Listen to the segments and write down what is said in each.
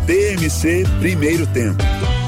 TMC Primeiro Tempo.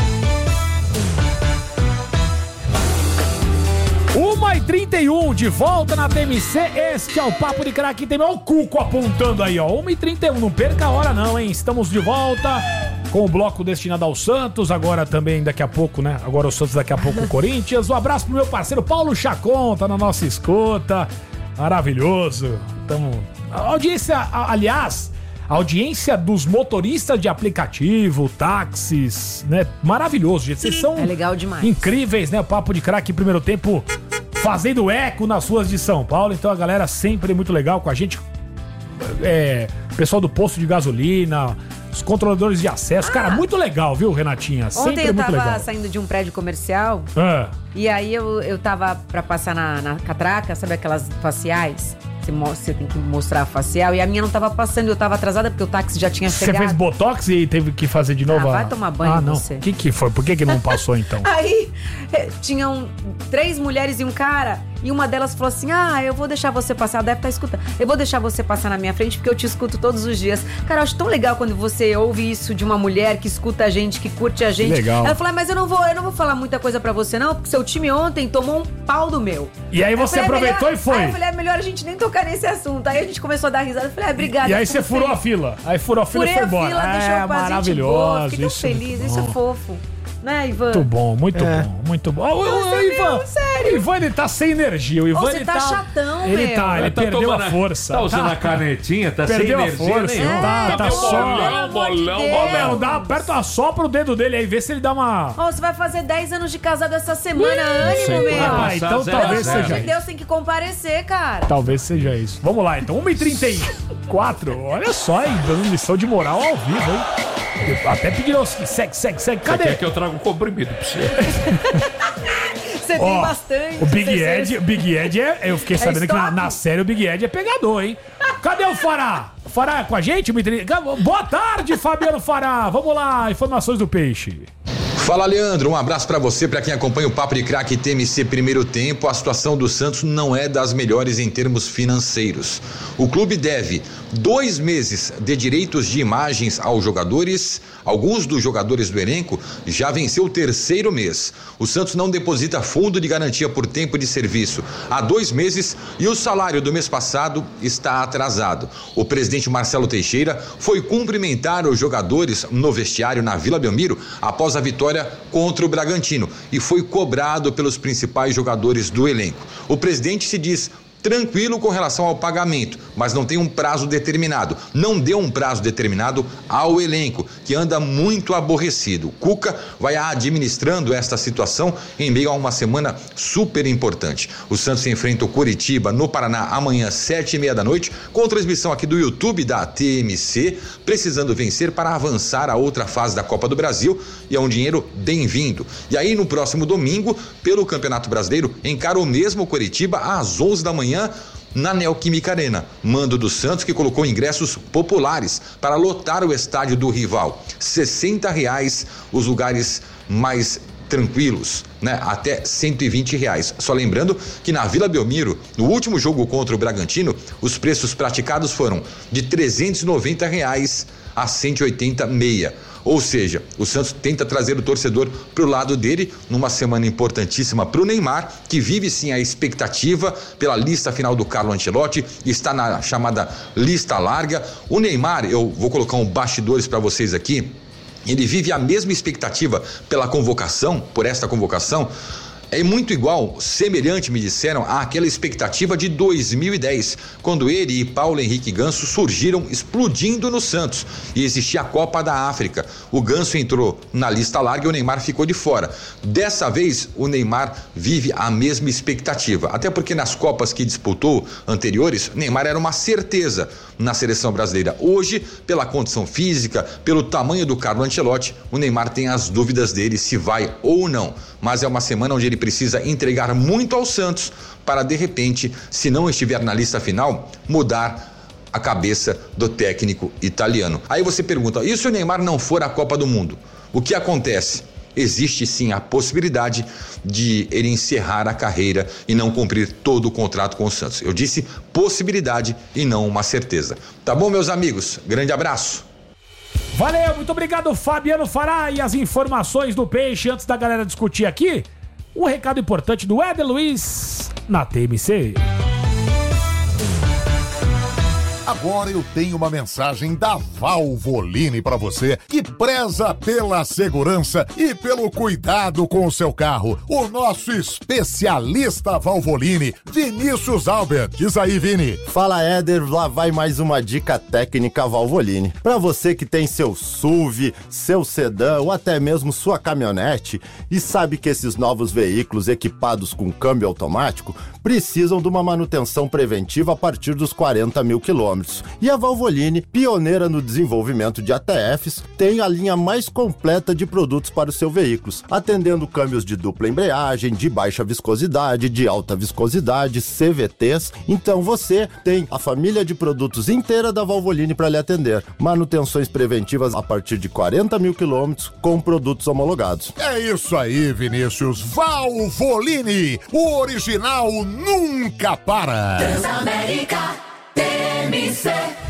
1h31 de volta na TMC. Este é o Papo de Craque. Tem o Cuco apontando aí, ó. 1h31, não perca a hora não, hein? Estamos de volta com o bloco destinado ao Santos. Agora também daqui a pouco, né? Agora o Santos, daqui a pouco o Corinthians. Um abraço pro meu parceiro Paulo Chacon, tá na nossa escuta. Maravilhoso. Então, a audiência, aliás, a audiência dos motoristas de aplicativo, táxis, né? Maravilhoso, gente. Vocês são legal demais. Incríveis, né? O Papo de Craque Primeiro Tempo fazendo eco nas ruas de São Paulo. Então a galera sempre muito legal com a gente. Pessoal do posto de gasolina, os controladores de acesso. Cara, muito legal, viu, Renatinha? Ontem eu muito tava legal. saindo de um prédio comercial e aí eu tava pra passar na catraca, sabe aquelas faciais? Você tem que mostrar a facial. E a minha não tava passando, eu tava atrasada porque o táxi já tinha chegado. Você fez botox e teve que fazer de novo? Vai tomar banho não. você. O que foi? Por que não passou então? Aí tinham 3 mulheres e um cara. E uma delas falou assim: eu vou deixar você passar. Ela deve estar escutando. Eu vou deixar você passar na minha frente porque eu te escuto todos os dias. Cara, eu acho tão legal quando você ouve isso de uma mulher que escuta a gente, que curte a gente. Legal. Ela falou: mas eu não vou falar muita coisa pra você não, porque seu time ontem tomou um pau do meu. E aí você aproveitou e foi? Aí eu falei: é melhor a gente nem tocar nesse assunto. Aí a gente começou a dar risada. Eu falei: obrigada. E aí você furou a fila. Aí furou a fila e foi embora. Furei a fila, deixou o maravilhoso. Fiquei tão feliz, isso é fofo. Né, Ivan? Muito bom, muito bom. O Ivan, sério. O Ivan, ele tá sem energia. O Ivan, você tá chatão, ele perdeu a força. Tá usando a canetinha, tá sem perdeu energia a força. nenhuma. Tá só. Bolão. Aperta só pro dedo dele aí, vê se ele dá uma... Você vai fazer 10 anos de casado essa semana. Ânimo, meu. Então talvez seja Meu isso. Deus, tem que comparecer, cara. Talvez seja isso. Vamos lá, então. 1h34. Olha só, hein? Dando lição de moral ao vivo, hein? Até pediram segue. Cadê? Você quer que eu traga um comprimido pra você? Você tem bastante. O Big Ed eu fiquei sabendo que na série o Big Ed é pegador, hein? Cadê o Fará? O Fará é com a gente? Boa tarde, Fabiano Fará. Vamos lá, informações do Peixe. Fala, Leandro, um abraço pra você, pra quem acompanha o Papo de Craque TMC Primeiro Tempo. A situação do Santos não é das melhores em termos financeiros. O clube deve 2 meses de direitos de imagens aos jogadores. Alguns dos jogadores do elenco já venceu o 3º mês. O Santos não deposita fundo de garantia por tempo de serviço há 2 meses e o salário do mês passado está atrasado. O presidente Marcelo Teixeira foi cumprimentar os jogadores no vestiário na Vila Belmiro após a vitória contra o Bragantino e foi cobrado pelos principais jogadores do elenco. O presidente se diz tranquilo com relação ao pagamento, mas não tem um prazo determinado. Não deu um prazo determinado ao elenco, que anda muito aborrecido. O Cuca vai administrando esta situação em meio a uma semana super importante. O Santos enfrenta o Coritiba no Paraná amanhã, 7h30 da noite, com transmissão aqui do YouTube da TMC, precisando vencer para avançar a outra fase da Copa do Brasil, e é um dinheiro bem-vindo. E aí no próximo domingo, pelo Campeonato Brasileiro, encara o mesmo Coritiba às 11 da manhã, na Neoquímica Arena, mando do Santos, que colocou ingressos populares para lotar o estádio do rival. R$60 os lugares mais tranquilos, né? Até R$120. Só lembrando que na Vila Belmiro, no último jogo contra o Bragantino, os preços praticados foram de R$390 a R$180,6. Ou seja, o Santos tenta trazer o torcedor para o lado dele numa semana importantíssima para o Neymar, que vive sim a expectativa pela lista final do Carlo Ancelotti, está na chamada lista larga. O Neymar, eu vou colocar um bastidores para vocês aqui, ele vive a mesma expectativa pela convocação, por esta convocação. É muito igual, semelhante, me disseram, àquela expectativa de 2010, quando ele e Paulo Henrique Ganso surgiram explodindo no Santos e existia a Copa da África. O Ganso entrou na lista larga e o Neymar ficou de fora. Dessa vez, o Neymar vive a mesma expectativa, até porque nas Copas que disputou anteriores, o Neymar era uma certeza na seleção brasileira. Hoje, pela condição física, pelo tamanho do Carlo Ancelotti, o Neymar tem as dúvidas dele se vai ou não. Mas é uma semana onde ele precisa entregar muito ao Santos para, de repente, se não estiver na lista final, mudar a cabeça do técnico italiano. Aí você pergunta, e se o Neymar não for à Copa do Mundo? O que acontece? Existe sim a possibilidade de ele encerrar a carreira e não cumprir todo o contrato com o Santos. Eu disse possibilidade e não uma certeza. Tá bom, meus amigos? Grande abraço. Valeu, muito obrigado, Fabiano Fará. E as informações do Peixe, antes da galera discutir aqui, um recado importante do Éder Luiz na TMC. Agora eu tenho uma mensagem da Valvoline para você que preza pela segurança e pelo cuidado com o seu carro. O nosso especialista Valvoline, Vinícius Albert. Diz aí, Vini. Fala, Éder, lá vai mais uma dica técnica Valvoline. Para você que tem seu SUV, seu sedã ou até mesmo sua caminhonete e sabe que esses novos veículos equipados com câmbio automático precisam de uma manutenção preventiva a partir dos 40 mil quilômetros. E a Valvoline, pioneira no desenvolvimento de ATFs, tem a linha mais completa de produtos para os seus veículos, atendendo câmbios de dupla embreagem, de baixa viscosidade, de alta viscosidade, CVTs. Então você tem a família de produtos inteira da Valvoline para lhe atender. Manutenções preventivas a partir de 40 mil quilômetros com produtos homologados. É isso aí, Vinícius. Valvoline, o original nunca para. Transamérica TMC.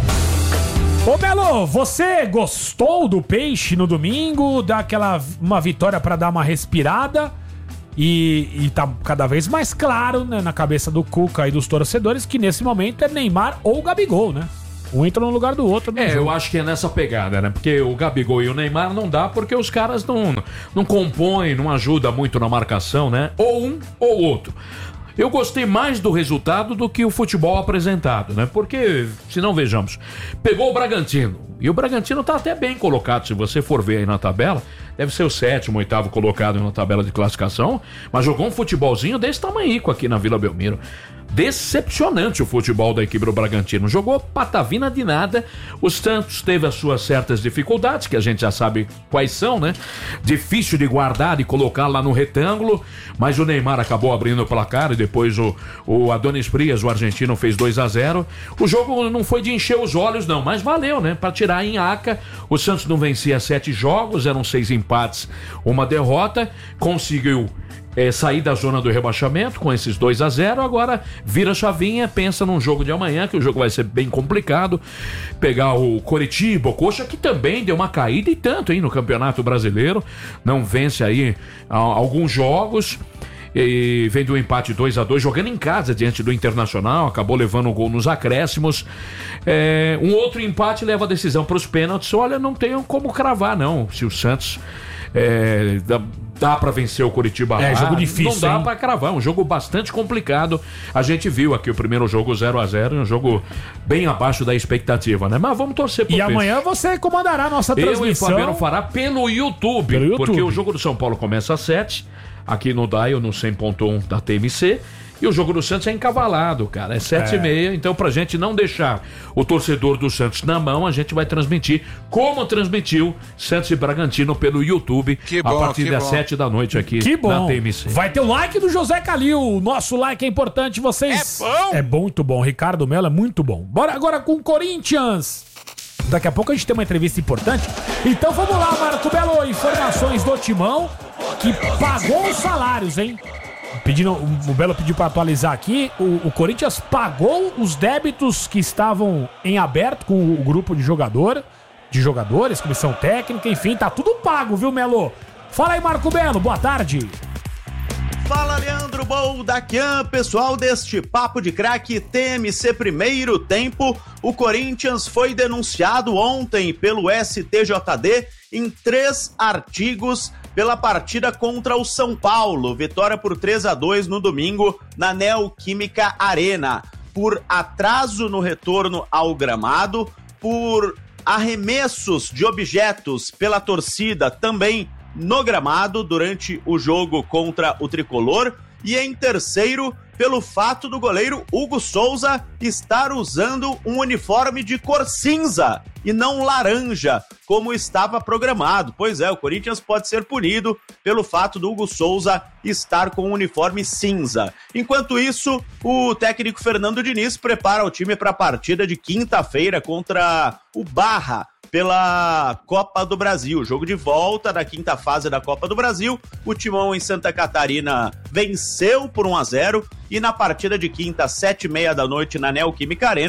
Ô Belo, você gostou do Peixe no domingo? Dá uma vitória pra dar uma respirada e tá cada vez mais claro, né, na cabeça do Cuca e dos torcedores que nesse momento é Neymar ou Gabigol, né? Um entra no lugar do outro. Eu acho que é nessa pegada, né? Porque o Gabigol e o Neymar não dá porque os caras não compõem, não ajudam muito na marcação, né? Ou um ou outro. Eu gostei mais do resultado do que o futebol apresentado, né? Porque, se não vejamos, pegou o Bragantino. E o Bragantino tá até bem colocado, se você for ver aí na tabela. Deve ser o 7º, 8º colocado na tabela de classificação. Mas jogou um futebolzinho desse tamanhico aqui na Vila Belmiro. Decepcionante o futebol da equipe do Bragantino. Jogou patavina de nada. O Santos teve as suas certas dificuldades, que a gente já sabe quais são, né? Difícil de guardar e colocar lá no retângulo. Mas o Neymar acabou abrindo o placar e depois o Adonis Frias, o argentino, fez 2-0. O jogo não foi de encher os olhos, não, mas valeu, né? Pra tirar em Aca. O Santos não vencia 7 jogos, eram 6 empates, uma derrota. Conseguiu sair da zona do rebaixamento com esses 2-0, agora vira a chavinha, pensa num jogo de amanhã, que o jogo vai ser bem complicado, pegar o Coritiba, o Coxa, que também deu uma caída e tanto, hein, no Campeonato Brasileiro, não vence aí alguns jogos, e vem do empate 2-2, jogando em casa diante do Internacional, acabou levando o gol nos acréscimos. Um outro empate leva a decisão para os pênaltis. Olha, não tenho como cravar, não, se o Santos dá pra vencer o Coritiba lá. Jogo difícil, não dá, hein? pra cravar, um jogo bastante complicado. A gente viu aqui o primeiro jogo 0-0, um jogo bem abaixo da expectativa, né? Mas vamos torcer pro E amanhã você comandará a nossa transmissão. Eu e o Fabiano Fará pelo YouTube, porque o jogo do São Paulo começa às 7, aqui no Dial, no 100.1 da TMC. E o jogo do Santos é encavalado, cara. É 7h30. Então, pra gente não deixar o torcedor do Santos na mão, a gente vai transmitir como transmitiu Santos e Bragantino pelo YouTube a partir das 7 da noite aqui na TMC. Vai ter o like do José Calil. O nosso like é importante. Vocês. É bom? É muito bom. Ricardo Mello é muito bom. Bora agora com o Corinthians. Daqui a pouco a gente tem uma entrevista importante. Então vamos lá, Marco Belo. Informações do Timão que pagou os salários, hein? O Belo pediu para atualizar aqui. O Corinthians pagou os débitos que estavam em aberto com o grupo de jogadores, comissão técnica, enfim, tá tudo pago, viu, Melo? Fala aí, Marco Belo, boa tarde. Fala, Leandro Boldaquian, pessoal deste Papo de Craque TMC Primeiro Tempo. O Corinthians foi denunciado ontem pelo STJD em 3 artigos pela partida contra o São Paulo. Vitória por 3-2 no domingo na Neoquímica Arena. Por atraso no retorno ao gramado, por arremessos de objetos pela torcida também no gramado durante o jogo contra o Tricolor, e em terceiro, pelo fato do goleiro Hugo Souza estar usando um uniforme de cor cinza e não laranja, como estava programado. Pois é, o Corinthians pode ser punido pelo fato do Hugo Souza estar com um uniforme cinza. Enquanto isso, o técnico Fernando Diniz prepara o time para a partida de quinta-feira contra o Barra, pela Copa do Brasil. Jogo de volta da quinta fase da Copa do Brasil. O Timão em Santa Catarina venceu por 1-0 e na partida de quinta, 7h30 da noite, na Neoquímica Arena,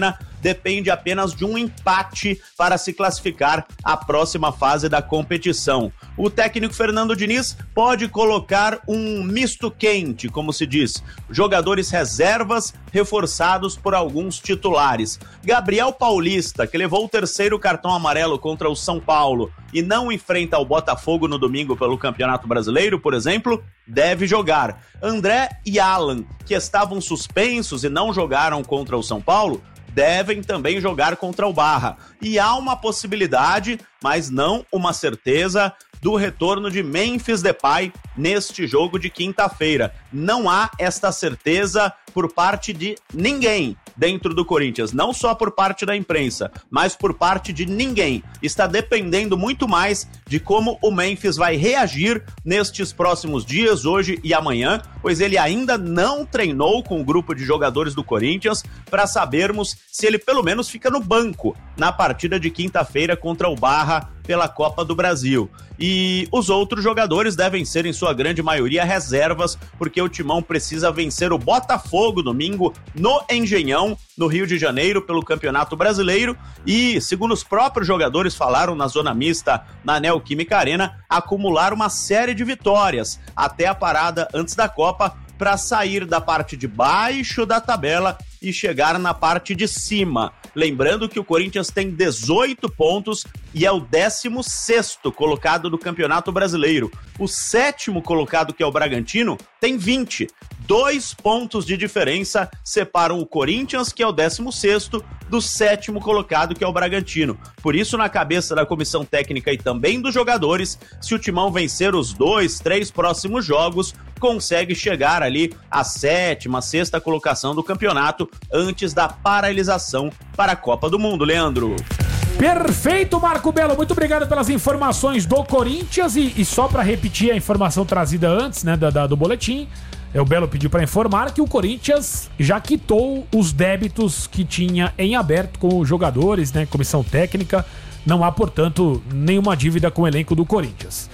depende apenas de um empate para se classificar à próxima fase da competição. O técnico Fernando Diniz pode colocar um misto quente, como se diz, jogadores reservas reforçados por alguns titulares. Gabriel Paulista, que levou o terceiro cartão amarelo contra o São Paulo e não enfrenta o Botafogo no domingo pelo Campeonato Brasileiro, por exemplo, deve jogar. André e Alan, que estavam suspensos e não jogaram contra o São Paulo, devem também jogar contra o Barra. E há uma possibilidade, mas não uma certeza, do retorno de Memphis Depay neste jogo de quinta-feira. Não há esta certeza por parte de ninguém dentro do Corinthians, não só por parte da imprensa, mas por parte de ninguém. Está dependendo muito mais de como o Memphis vai reagir nestes próximos dias, hoje e amanhã, pois ele ainda não treinou com o grupo de jogadores do Corinthians para sabermos se ele pelo menos fica no banco na partida de quinta-feira contra o Barra pela Copa do Brasil. E os outros jogadores devem ser, em sua grande maioria, reservas, porque o Timão precisa vencer o Botafogo domingo no Engenhão, no Rio de Janeiro, pelo Campeonato Brasileiro, e, segundo os próprios jogadores falaram na zona mista na Neoquímica Arena, acumular uma série de vitórias até a parada antes da Copa, para sair da parte de baixo da tabela e chegar na parte de cima. Lembrando que o Corinthians tem 18 pontos e é o 16º colocado do Campeonato Brasileiro. O 7º colocado, que é o Bragantino, tem 20. 2 pontos de diferença separam o Corinthians, que é o 16º, do 7º colocado, que é o Bragantino. Por isso, na cabeça da comissão técnica e também dos jogadores, se o Timão vencer os 2, 3 próximos jogos, consegue chegar ali à 7ª, 6ª colocação do campeonato antes da paralisação para a Copa do Mundo, Leandro. Perfeito, Marco Belo, muito obrigado pelas informações do Corinthians e só para repetir a informação trazida antes, né, do boletim, o Belo pediu para informar que o Corinthians já quitou os débitos que tinha em aberto com os jogadores, né, comissão técnica, não há, portanto, nenhuma dívida com o elenco do Corinthians.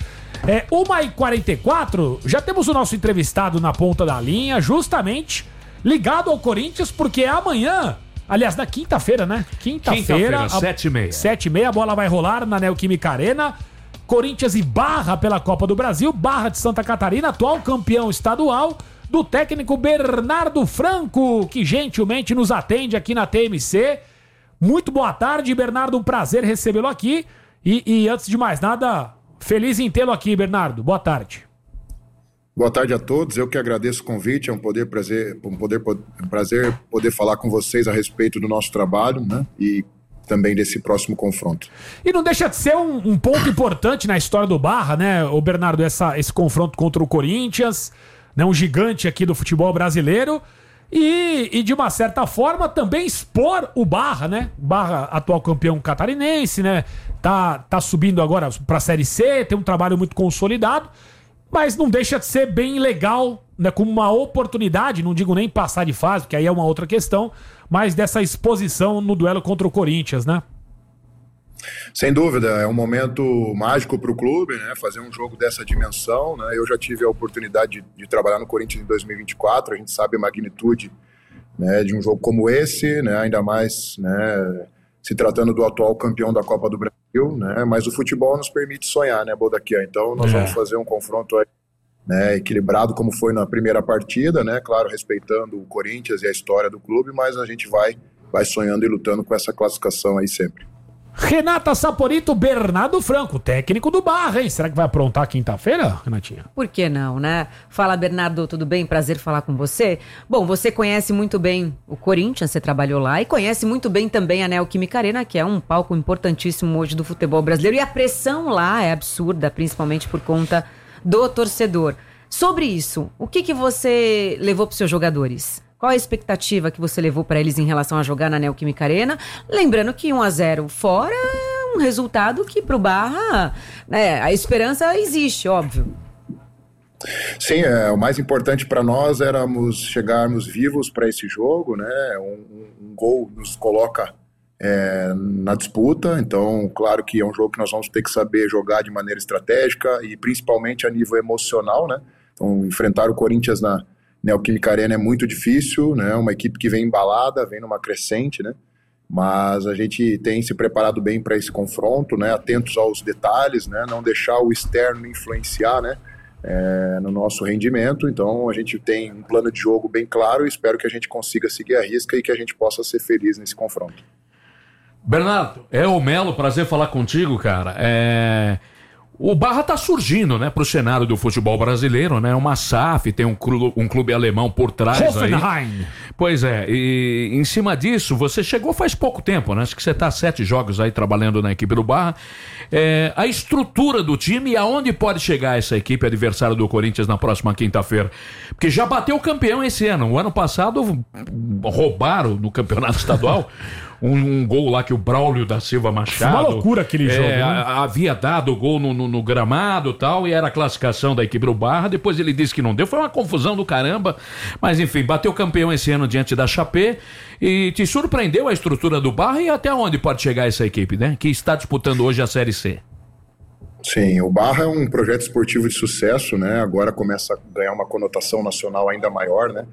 1h44, já temos o nosso entrevistado na ponta da linha, justamente ligado ao Corinthians, porque amanhã, aliás, na quinta-feira, né? Quinta-feira, 7h30. 7h30, a bola vai rolar na Neoquímica Arena. Corinthians e Barra pela Copa do Brasil. Barra de Santa Catarina, atual campeão estadual, do técnico Bernardo Franco, que gentilmente nos atende aqui na TMC. Muito boa tarde, Bernardo, um prazer recebê-lo aqui. E antes de mais nada, feliz em tê-lo aqui, Bernardo. Boa tarde. Boa tarde a todos, eu que agradeço o convite, é um prazer poder falar com vocês a respeito do nosso trabalho, né, e também desse próximo confronto. E não deixa de ser um ponto importante na história do Barra, né, o Bernardo, esse confronto contra o Corinthians, né, um gigante aqui do futebol brasileiro, e de uma certa forma também expor o Barra, né, Barra atual campeão catarinense, né, tá subindo agora pra Série C, tem um trabalho muito consolidado, mas não deixa de ser bem legal, né, como uma oportunidade, não digo nem passar de fase, porque aí é uma outra questão, mas dessa exposição no duelo contra o Corinthians, né? Sem dúvida, é um momento mágico para o clube, né, fazer um jogo dessa dimensão, né, eu já tive a oportunidade de trabalhar no Corinthians em 2024, a gente sabe a magnitude, né, de um jogo como esse, né, ainda mais, né, se tratando do atual campeão da Copa do Brasil, né? Mas o futebol nos permite sonhar, né, Bodaquian? Então nós vamos fazer um confronto aí, né, equilibrado como foi na primeira partida, né? Claro, respeitando o Corinthians e a história do clube, mas a gente vai sonhando e lutando com essa classificação aí sempre. Renata Saporito, Bernardo Franco, técnico do Barra, hein? Será que vai aprontar quinta-feira, Renatinha? Por que não, né? Fala, Bernardo, tudo bem? Prazer falar com você. Bom, você conhece muito bem o Corinthians, você trabalhou lá, e conhece muito bem também a Neoquímica Arena, que é um palco importantíssimo hoje do futebol brasileiro, e a pressão lá é absurda, principalmente por conta do torcedor. Sobre isso, o que você levou para os seus jogadores? Qual a expectativa que você levou para eles em relação a jogar na Neoquímica Arena? Lembrando que 1-0 fora é um resultado que pro Barra, né, a esperança existe, óbvio. Sim, o mais importante para nós era chegarmos vivos para esse jogo, né? Um gol nos coloca na disputa, então claro que é um jogo que nós vamos ter que saber jogar de maneira estratégica e principalmente a nível emocional, né? Então enfrentar o Corinthians na Neoquímica Arena é muito difícil, né? Uma equipe que vem embalada, vem numa crescente, né? mas a gente tem se preparado bem para esse confronto, né, atentos aos detalhes, né, não deixar o externo influenciar, né, no nosso rendimento. Então a gente tem um plano de jogo bem claro e espero que a gente consiga seguir a risca e que a gente possa ser feliz nesse confronto. Bernardo, é o Melo, prazer falar contigo, cara. O Barra tá surgindo, né, pro cenário do futebol brasileiro, né? Uma SAF, tem um clube alemão por trás aí. Hoffenheim. Pois é, e em cima disso, você chegou faz pouco tempo, né? Acho que você tá 7 jogos aí trabalhando na equipe do Barra. A estrutura do time e aonde pode chegar essa equipe adversária do Corinthians na próxima quinta-feira? Porque já bateu o campeão esse ano. O ano passado roubaram no campeonato estadual um gol lá que o Braulio da Silva Machado... Foi uma loucura aquele jogo, né? Havia dado o gol no gramado e tal, e era a classificação da equipe do Barra. Depois ele disse que não deu. Foi uma confusão do caramba. Mas enfim, bateu campeão esse ano diante da Chapé. E te surpreendeu a estrutura do Barra e até onde pode chegar essa equipe, né? Que está disputando hoje a Série C. Sim, o Barra é um projeto esportivo de sucesso, né? Agora começa a ganhar uma conotação nacional ainda maior, né?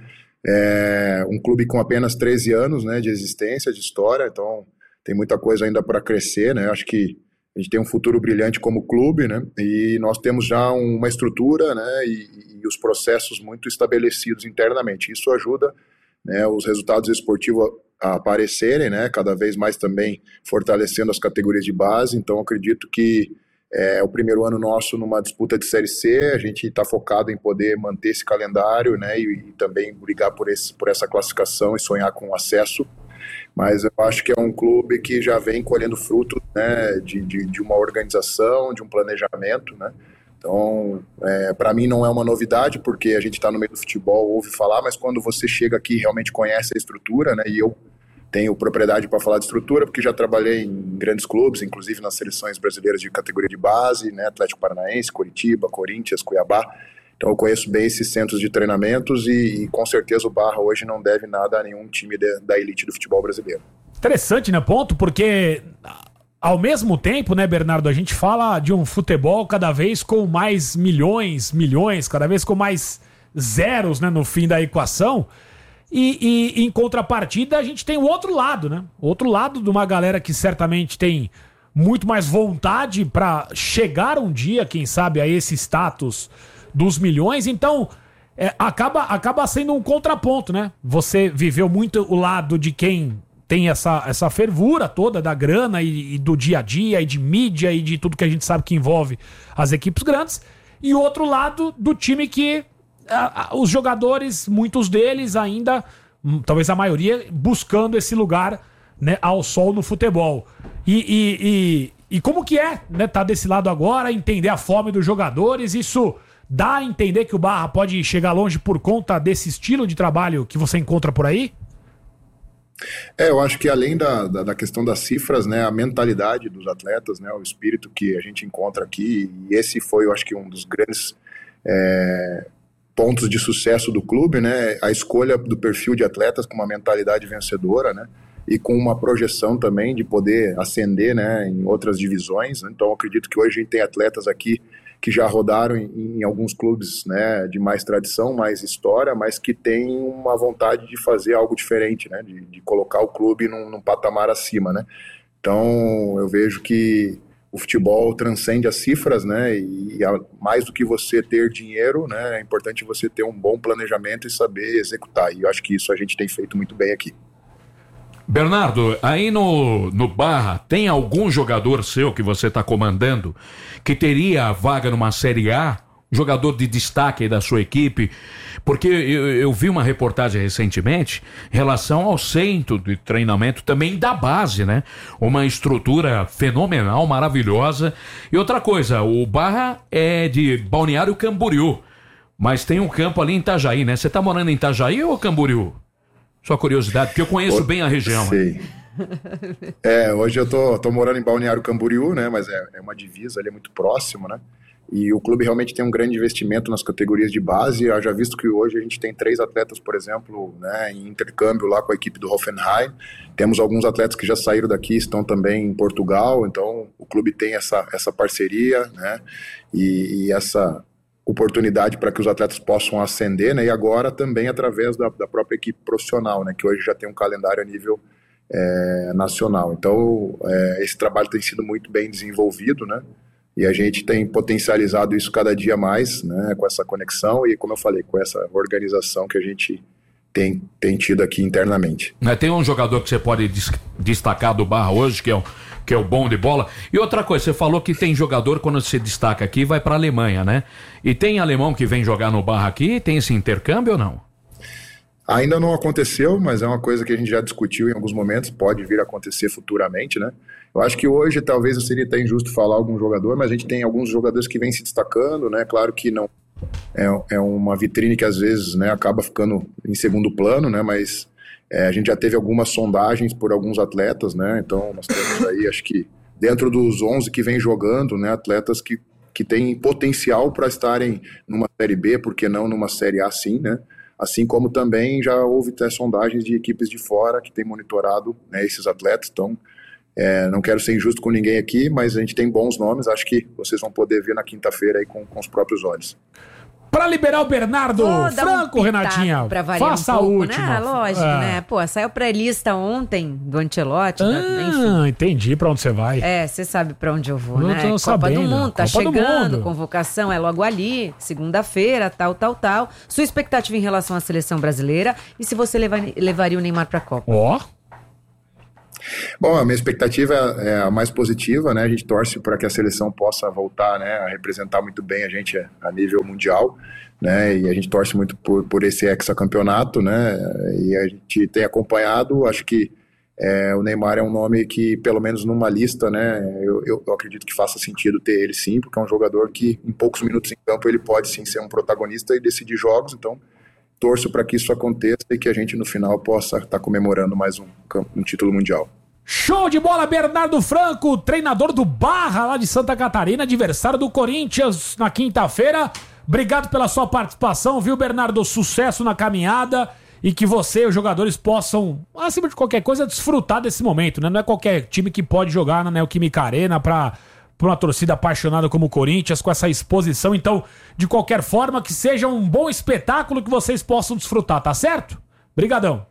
Um clube com apenas 13 anos, né, de existência, de história, então tem muita coisa ainda para crescer, né? Acho que a gente tem um futuro brilhante como clube, né? E nós temos já uma estrutura, né, e os processos muito estabelecidos internamente. Isso ajuda, né, os resultados esportivos a aparecerem, né, cada vez mais também fortalecendo as categorias de base. Então acredito que é o primeiro ano nosso numa disputa de Série C, a gente está focado em poder manter esse calendário, né, e também brigar por essa classificação e sonhar com acesso, mas eu acho que é um clube que já vem colhendo frutos, né, de uma organização, de um planejamento, né. Então, para mim não é uma novidade, porque a gente está no meio do futebol, ouve falar, mas quando você chega aqui e realmente conhece a estrutura, né, e eu tenho propriedade para falar de estrutura, porque já trabalhei em grandes clubes, inclusive nas seleções brasileiras de categoria de base, né, Atlético Paranaense, Coritiba, Corinthians, Cuiabá. Então eu conheço bem esses centros de treinamentos e com certeza o Barra hoje não deve nada a nenhum time da elite do futebol brasileiro. Interessante, né, ponto? Porque ao mesmo tempo, né, Bernardo, a gente fala de um futebol cada vez com mais milhões, cada vez com mais zeros, né, no fim da equação. E em contrapartida a gente tem o outro lado, né? O outro lado de uma galera que certamente tem muito mais vontade para chegar um dia, quem sabe, a esse status dos milhões. Então acaba sendo um contraponto, né? Você viveu muito o lado de quem tem essa fervura toda da grana e do dia a dia e de mídia e de tudo que a gente sabe que envolve as equipes grandes, e o outro lado do time que os jogadores, muitos deles ainda, talvez a maioria, buscando esse lugar, né, ao sol no futebol. E como que é, né, tá desse lado agora, entender a fome dos jogadores? Isso dá a entender que o Barra pode chegar longe por conta desse estilo de trabalho que você encontra por aí? Eu acho que além da questão das cifras, né, a mentalidade dos atletas, né, o espírito que a gente encontra aqui, e esse foi, eu acho que um dos grandes pontos de sucesso do clube, né, a escolha do perfil de atletas com uma mentalidade vencedora, né, e com uma projeção também de poder ascender, né, em outras divisões. Então, eu acredito que hoje a gente tem atletas aqui que já rodaram em alguns clubes, né, de mais tradição, mais história, mas que têm uma vontade de fazer algo diferente, né, de colocar o clube num patamar acima, né. Então, eu vejo que o futebol transcende as cifras, né, e mais do que você ter dinheiro, né, é importante você ter um bom planejamento e saber executar, e eu acho que isso a gente tem feito muito bem aqui. Bernardo, aí no Barra, tem algum jogador seu que você está comandando que teria a vaga numa Série A? Jogador de destaque aí da sua equipe? Porque eu vi uma reportagem recentemente em relação ao centro de treinamento também da base, né? Uma estrutura fenomenal, maravilhosa. E outra coisa, o Barra é de Balneário Camboriú, mas tem um campo ali em Itajaí, né? Você tá morando em Itajaí ou Camboriú? Só curiosidade, porque eu conheço bem a região. Sei. Hoje eu tô morando em Balneário Camboriú, né? Mas é uma divisa, ele é muito próximo, né? E o clube realmente tem um grande investimento nas categorias de base. Eu já visto que hoje a gente tem 3 atletas, por exemplo, né, em intercâmbio lá com a equipe do Hoffenheim. Temos alguns atletas que já saíram daqui, estão também em Portugal. Então o clube tem essa parceria, né, e essa oportunidade para que os atletas possam ascender, né, e agora também através da própria equipe profissional, né, que hoje já tem um calendário a nível nacional. Então, esse trabalho tem sido muito bem desenvolvido, né? E a gente tem potencializado isso cada dia mais, né? Com essa conexão e, como eu falei, com essa organização que a gente tem tido aqui internamente. Tem um jogador que você pode destacar do Barra hoje, que é o bom de bola. E outra coisa, você falou que tem jogador, quando se destaca aqui, vai pra Alemanha, né? E tem alemão que vem jogar no Barra aqui? Tem esse intercâmbio ou não? Ainda não aconteceu, mas é uma coisa que a gente já discutiu em alguns momentos, pode vir a acontecer futuramente, né? Eu acho que hoje talvez seria até injusto falar algum jogador, mas a gente tem alguns jogadores que vêm se destacando, né? Claro que não é uma vitrine que às vezes, né, acaba ficando em segundo plano, né? Mas a gente já teve algumas sondagens por alguns atletas, né? Então nós temos aí, acho que dentro dos 11 que vem jogando, né, atletas que têm potencial para estarem numa Série B, por que não numa Série A, sim, né? Assim como também já houve sondagens de equipes de fora que têm monitorado, né, esses atletas. Então, não quero ser injusto com ninguém aqui, mas a gente tem bons nomes. Acho que vocês vão poder ver na quinta-feira aí com os próprios olhos. Pra liberar o Bernardo Franco, Renatinha, faça a última. Né? Lógico, né? Pô, saiu pré-lista ontem do Ancelotti. Enfim. Entendi pra onde você vai. Você sabe pra onde eu vou, Eu né? tô Copa sabendo. do Mundo, tá Copa do chegando, Mundo. convocação é logo ali, segunda-feira, tal. Sua expectativa em relação à seleção brasileira e se você levaria o Neymar pra Copa? Bom, a minha expectativa é a mais positiva, né? A gente torce para que a seleção possa voltar, né, a representar muito bem a gente a nível mundial, né? E a gente torce muito por esse hexacampeonato, né? E a gente tem acompanhado, acho que o Neymar é um nome que, pelo menos numa lista, né, eu acredito que faça sentido ter ele sim, porque é um jogador que em poucos minutos em campo ele pode sim ser um protagonista e decidir jogos, então torço para que isso aconteça e que a gente no final possa estar comemorando mais um título mundial. Show de bola, Bernardo Franco, treinador do Barra lá de Santa Catarina, adversário do Corinthians na quinta-feira. Obrigado pela sua participação, viu, Bernardo? Sucesso na caminhada e que você e os jogadores possam, acima de qualquer coisa, desfrutar desse momento, né? Não é qualquer time que pode jogar na Neoquímica Arena pra uma torcida apaixonada como o Corinthians, com essa exposição. Então, de qualquer forma, que seja um bom espetáculo que vocês possam desfrutar, tá certo? Brigadão.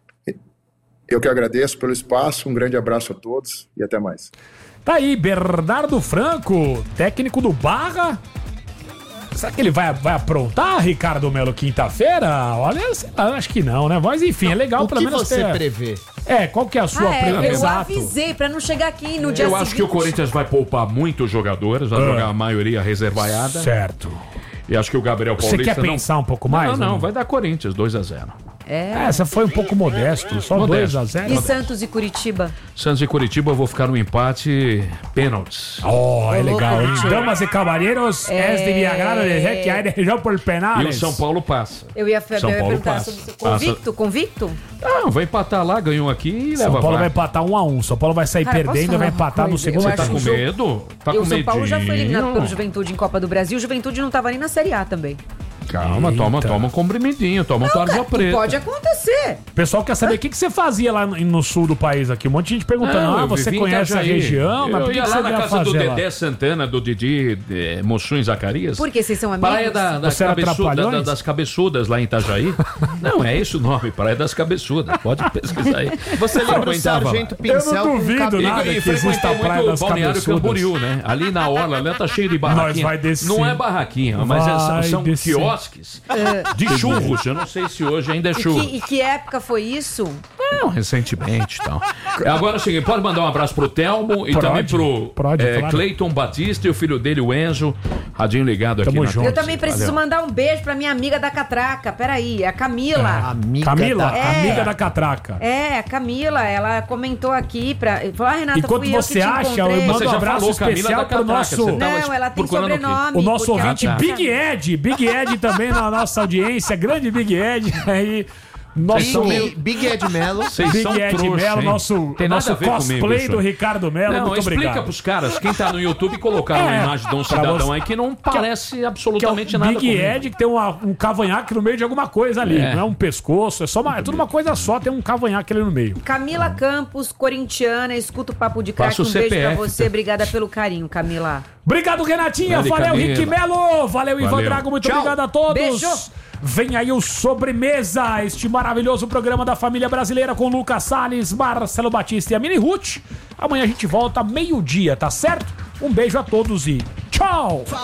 Eu que agradeço pelo espaço, um grande abraço a todos e até mais. Tá aí, Bernardo Franco, técnico do Barra. Será que ele vai aprontar, Ricardo Melo, quinta-feira? Olha, sei lá, acho que não, né? Mas enfim, é legal pelo menos ter... O que você prevê? Qual que é a sua previsão? Eu Exato. avisei pra não chegar aqui no dia seguinte. Eu acho que o Corinthians vai poupar muitos jogadores, vai jogar a maioria reservaiada. Certo. E acho que o Gabriel Paulista... Você quer pensar um pouco mais? Não, vai dar Corinthians, 2-0. Essa foi um pouco modesto, só 2-0. E Santos e Curitiba? Santos e Curitiba, eu vou ficar no empate pênaltis. É legal, hein? Damas e cavalheiros, de me agrada dizer que hay região por penales. E o São Paulo passa. Eu ia São Paulo perguntar passa. sobre convicto? Não, vai empatar lá, ganhou aqui e leva. São Paulo vai empatar 1-1. São Paulo vai sair perdendo e vai empatar no segundo tempo. tempo. Tá com medo? Tá com O São Paulo já foi eliminado medinho. pelo Juventude em Copa do Brasil. O Juventude não tava nem na Série A também. Calma, toma um comprimidinho, toma um tarja preta. Pode acontecer. O pessoal quer saber o que você fazia lá no sul do país aqui. Um monte de gente perguntando, você conhece a região? Mas por que ia você lá na ia casa do fazer lá? Dedé Santana, do Didi Moçum e Zacarias. Por que vocês são amigos? Praia das Cabeçudas, lá em Itajaí. Não, é esse o nome, Praia das Cabeçudas. Pode pesquisar aí. Você lembra o Sargento Pincel? Eu não duvido nada e que exista a Praia das Balneário Cabeçudas. Camboriú, né? Ali na orla, lá tá cheio de barraquinha. Nós vai descer. Não é barraquinha, mas são descer. quiosques de churros. Eu não sei se hoje ainda é churros. E que época foi isso? Não, recentemente e tal. Agora é o seguinte, pode mandar um abraço pro Telmo e também pro claro. Cleiton Batista e o filho dele, o Enzo. Radinho ligado aqui na junto. Eu também preciso Valeu. mandar um beijo pra minha amiga da Catraca. Peraí, a Camila. Amiga da Catraca. A Camila, ela comentou aqui falou, Renata, Enquanto fui eu que você te acha, encontrei. eu mando Você um já abraço falou Camila especial da pro Catraca, nosso... você tava Não, ela tem procurando sobrenome. O nosso porque ouvinte, ela- Big Ed também na nossa audiência, grande Big Ed aí, nosso Big Ed Mello. Vocês Big são Ed trouxa, Mello, hein? nosso Tem nada a ver cosplay comigo, do isso. Ricardo Mello, Não, muito explica obrigado. pros caras, quem tá no YouTube colocaram uma imagem de um cidadão aí que não parece absolutamente que é o nada Big comigo. Ed, que tem um cavanhaque no meio de alguma coisa ali, não é um pescoço, é tudo uma coisa só, tem um cavanhaque ali no meio. Camila Campos, corintiana, escuta o Papo de Crack. Passa o Um beijo pra CPF. você, obrigada pelo carinho, Camila. Obrigado, Renatinha. Grande Valeu, Camila. Rick Melo. Valeu, Ivan Valeu. Drago. Muito Tchau. obrigado a todos. Beijo. Vem aí o Sobremesa, este maravilhoso programa da família brasileira com Lucas Salles, Marcelo Batista e a Mini Ruth. Amanhã a gente volta meio-dia, tá certo? Um beijo a todos e tchau!